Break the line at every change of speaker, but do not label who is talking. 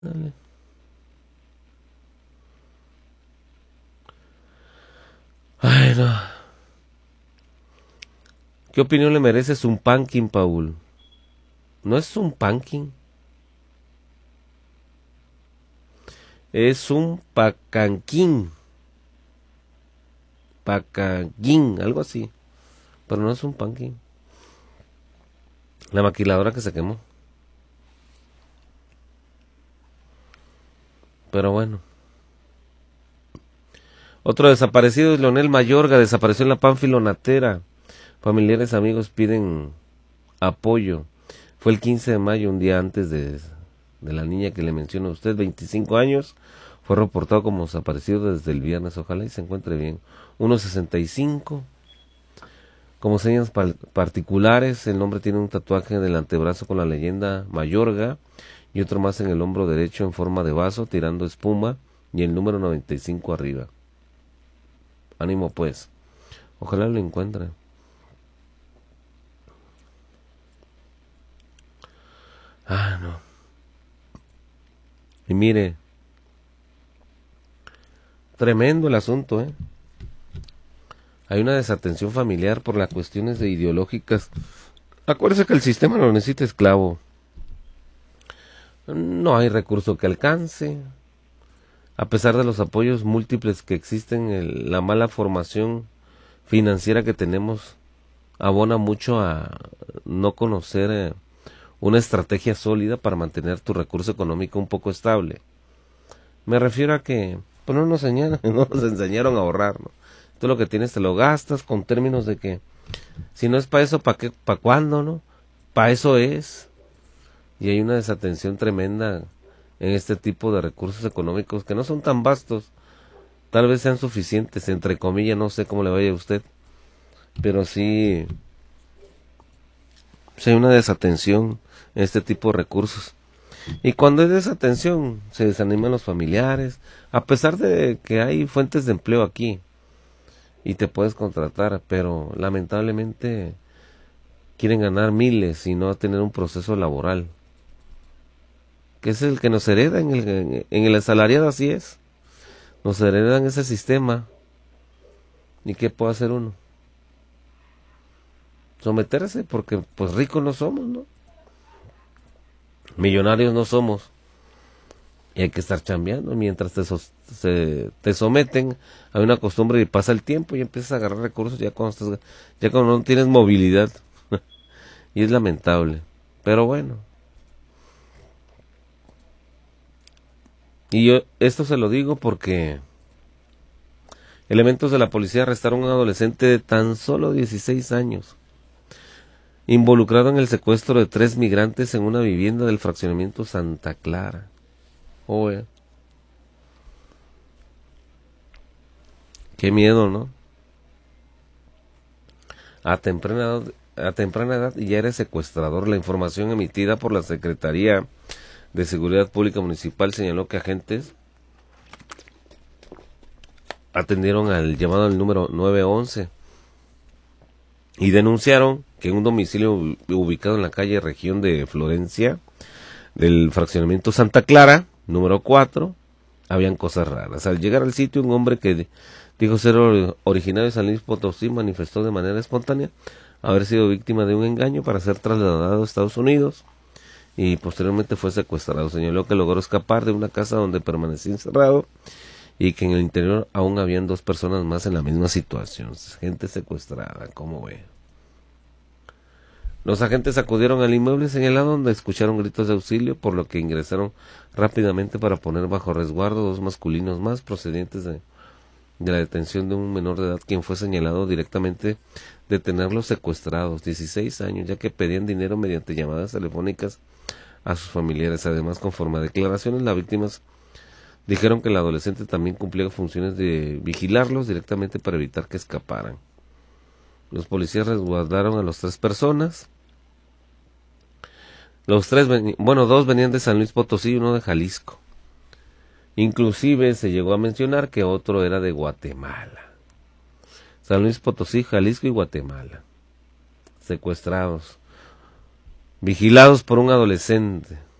Dale. Ay, no. ¿Qué opinión le merece Zumpankin, Paul? No es Zumpankin. Es un pacanquín. Pacanquín, algo así. Pero no es un panquín. La maquiladora que se quemó. Pero bueno. Otro desaparecido es Leonel Mayorga. Desapareció en la Panfilonatera. Familiares, amigos piden apoyo. Fue el 15 de mayo, un día antes de la niña que le menciona a usted, 25 años. Fue reportado como desaparecido desde el viernes. Ojalá y se encuentre bien. 1.65. Como señas particulares, el hombre tiene un tatuaje en el antebrazo con la leyenda Mayorga y otro más en el hombro derecho en forma de vaso tirando espuma y el número 95 arriba. Ánimo pues. Ojalá lo encuentre. Ah, no. Y mire, tremendo el asunto, ¿eh? Hay una desatención familiar por las cuestiones de ideológicas. Acuérdese que el sistema lo necesita esclavo. No hay recurso que alcance. A pesar de los apoyos múltiples que existen, la mala formación financiera que tenemos abona mucho a no conocer una estrategia sólida para mantener tu recurso económico un poco estable. Me refiero a que pues no nos enseñaron a ahorrar, ¿no? Tú lo que tienes te lo gastas con términos de que si no es para eso, ¿para qué? ¿Para cuándo, no? Para eso es. Y hay una desatención tremenda en este tipo de recursos económicos que no son tan vastos. Tal vez sean suficientes, entre comillas, no sé cómo le vaya a usted. Pero sí hay una desatención en este tipo de recursos. Y cuando hay desatención, se desaniman los familiares, a pesar de que hay fuentes de empleo aquí y te puedes contratar, pero lamentablemente quieren ganar miles y no tener un proceso laboral, que es el que nos hereda en el asalariado, así es. Nos heredan ese sistema. ¿Y qué puede hacer uno? Someterse, porque pues ricos no somos, ¿no? Millonarios no somos. Y hay que estar chambeando mientras te someten a una costumbre y pasa el tiempo y empiezas a agarrar recursos ya cuando no tienes movilidad. Y es lamentable. Pero bueno. Y yo esto se lo digo porque elementos de la policía arrestaron a un adolescente de tan solo 16 años, involucrado en el secuestro de 3 migrantes en una vivienda del fraccionamiento Santa Clara. Qué miedo, ¿no? A temprana edad ya eres secuestrador. La información emitida por la Secretaría de Seguridad Pública Municipal señaló que agentes atendieron al llamado al número 911 y denunciaron que en un domicilio ubicado en la calle Región de Florencia del fraccionamiento Santa Clara, número 4, habían cosas raras. Al llegar al sitio, un hombre que dijo ser originario de San Luis Potosí manifestó de manera espontánea haber sido víctima de un engaño para ser trasladado a Estados Unidos y posteriormente fue secuestrado. Señaló que logró escapar de una casa donde permanecía encerrado y que en el interior aún habían 2 personas más en la misma situación. Gente secuestrada, ¿cómo ve? Los agentes acudieron al inmueble señalado donde escucharon gritos de auxilio, por lo que ingresaron rápidamente para poner bajo resguardo 2 masculinos más procedentes de la detención de un menor de edad, quien fue señalado directamente de tenerlos secuestrados, 16 años, ya que pedían dinero mediante llamadas telefónicas a sus familiares. Además, conforme a declaraciones, las víctimas dijeron que el adolescente también cumplía funciones de vigilarlos directamente para evitar que escaparan. Los policías resguardaron a las 3 personas. Los 2 venían de San Luis Potosí y uno de Jalisco. Inclusive se llegó a mencionar que otro era de Guatemala. San Luis Potosí, Jalisco y Guatemala. Secuestrados. Vigilados por un adolescente.